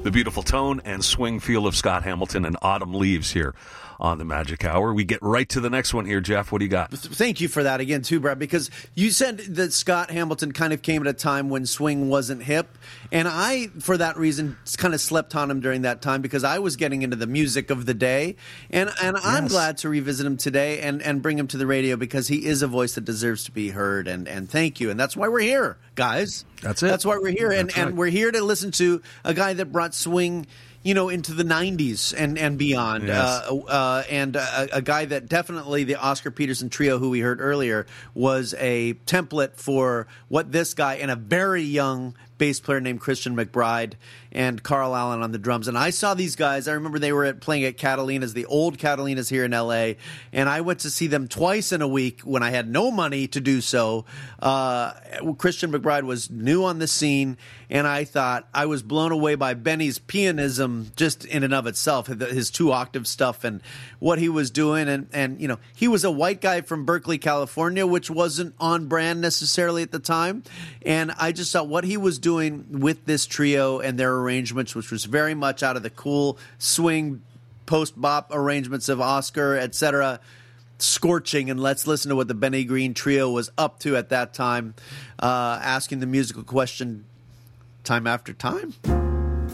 the beautiful tone and swing feel of Scott Hamilton and Autumn Leaves here on the Magic Hour. We get right to the next one here. Jeff, what do you got? Thank you for that again, too, Brad, because you said that Scott Hamilton kind of came at a time when swing wasn't hip, and I, for that reason, kind of slept on him during that time because I was getting into the music of the day, and I'm glad to revisit him today and bring him to the radio because he is a voice that deserves to be heard, and thank you, and that's why we're here, guys. That's it. That's why we're here, That's right. and we're here to listen to a guy that brought swing into the 90s and beyond. Yes. And a guy that definitely, the Oscar Peterson Trio, who we heard earlier, was a template for what this guy and a very young bass player named Christian McBride and Carl Allen on the drums. And I saw these guys. I remember they were playing at Catalina's, the old Catalina's here in L.A., and I went to see them twice in a week when I had no money to do so. Christian McBride was new on the scene, and I thought I was blown away by Benny's pianism just in and of itself, his 2-octave stuff and what he was doing. And he was a white guy from Berkeley, California, which wasn't on brand necessarily at the time. And I just thought what he was doing with this trio and their arrangements, which was very much out of the cool swing post-bop arrangements of Oscar, etc., scorching. And let's listen to what the Benny Green Trio was up to at that time, asking the musical question time after time.